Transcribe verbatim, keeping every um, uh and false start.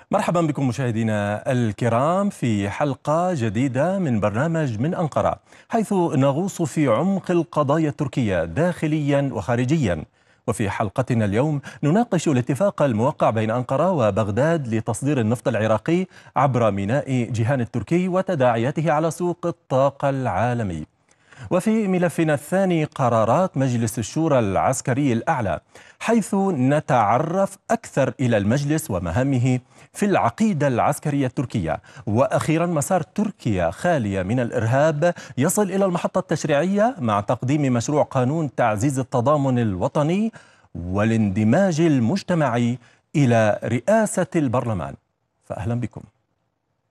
مرحبا بكم مشاهدينا الكرام في حلقة جديدة من برنامج من أنقرة، حيث نغوص في عمق القضايا التركية داخليا وخارجيا. وفي حلقتنا اليوم نناقش الاتفاق الموقع بين أنقرة وبغداد لتصدير النفط العراقي عبر ميناء جيهان التركي وتداعياته على سوق الطاقة العالمي. وفي ملفنا الثاني قرارات مجلس الشورى العسكري الأعلى، حيث نتعرف أكثر إلى المجلس ومهامه في العقيدة العسكرية التركية. وأخيرا مسار تركيا خالية من الإرهاب يصل إلى المحطة التشريعية مع تقديم مشروع قانون تعزيز التضامن الوطني والاندماج المجتمعي إلى رئاسة البرلمان. فأهلا بكم.